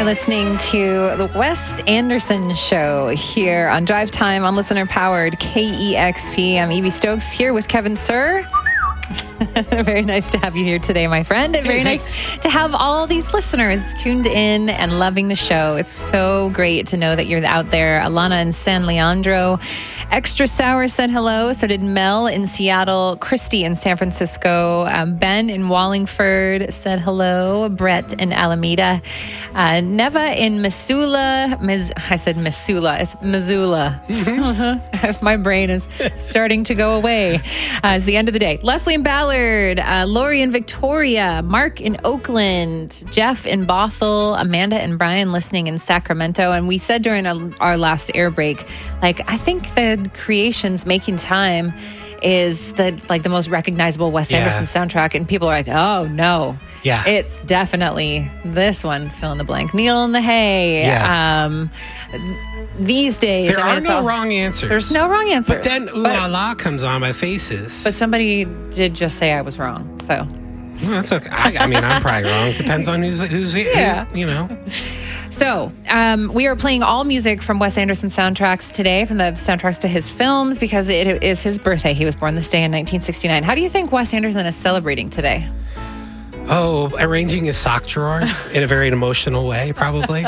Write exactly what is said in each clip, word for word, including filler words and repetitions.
You're listening to the Wes Anderson Show here on Drive Time on listener-powered K E X P. I'm Evie Stokes here with Kevin Sir. Very nice to have you here today, my friend. And very hey, nice to have all these listeners tuned in and loving the show. It's so great to know that you're out there. Alana in San Leandro. Extra Sour said hello. So did Mel in Seattle. Christy in San Francisco. Um, Ben in Wallingford said hello. Brett in Alameda. Uh, Neva in Missoula. Mis- I said Missoula. It's Missoula. Mm-hmm. My brain is starting to go away. Uh, it's the end of the day. Leslie in Ballard. Uh, Lori in Victoria. Mark in Oakland. Jeff in Bothell. Amanda and Brian listening in Sacramento. And we said during our, our last air break, like, I think the Creations Making Time is the like the most recognizable Wes yeah. Anderson soundtrack, and people are like, oh no, yeah, it's definitely this one. Fill in the blank. Neil in the Hay. Yes. Um, these days, there I mean, are it's no all, wrong answers. There's no wrong answers. But then Ooh La La comes on by Faces. But somebody did just say I was wrong, so. Well, that's okay. I, I mean, I'm probably wrong. Depends on who's who's yeah. who, you know. So, um, we are playing all music from Wes Anderson soundtracks today, from the soundtracks to his films, because it is his birthday. He was born this day in nineteen sixty-nine. How do you think Wes Anderson is celebrating today? Oh, arranging his sock drawer in a very emotional way, probably.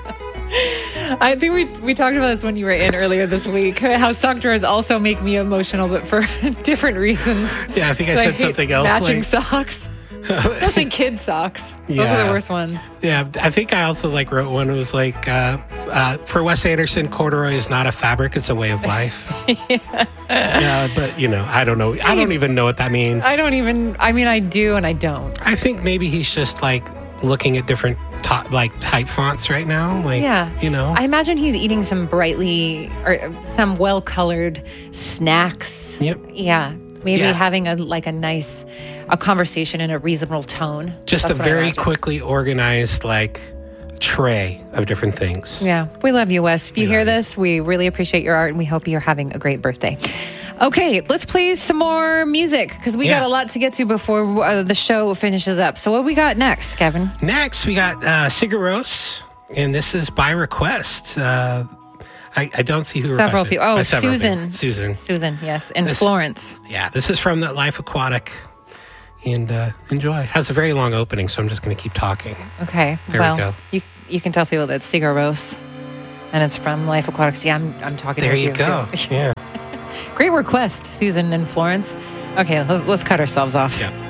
I think we we talked about this when you were in earlier this week, how sock drawers also make me emotional, but for different reasons. Yeah, I think I so said I something else. Matching like, socks. Especially kid socks. Those yeah. are the worst ones. Yeah, I think I also like wrote one. It was like, uh, uh, for Wes Anderson, corduroy is not a fabric; it's a way of life. yeah. yeah, but you know, I don't know. I don't even know what that means. I don't even. I mean, I do, and I don't. I think maybe he's just like looking at different top, like type fonts right now. Like, yeah, you know, I imagine he's eating some brightly or some well-colored snacks. Yep. Yeah. Maybe yeah. having a like a nice a conversation in a reasonable tone. Just That's a very quickly organized like tray of different things. Yeah. We love you, Wes. If you we hear this, we really appreciate your art, and we hope you're having a great birthday. Okay, let's play some more music, because we yeah. got a lot to get to before uh, the show finishes up. So what we got next, Kevin? Next, we got uh, Sigur Rós, and this is by request. Uh, I, I don't see who Several requested. people. Oh, Uh, several Susan. people. Susan. Susan, yes. In This- Florence. Yeah, this is from the Life Aquatic. And uh, enjoy. It has a very long opening, so I'm just going to keep talking. Okay. There well, we go. You, you can tell people that it's Sigur Rós, and it's from Life Aquatics. Yeah, I'm, I'm talking There with you you go. too. Yeah. Great request, Susan in Florence. Okay, let's, let's cut ourselves off. Yeah.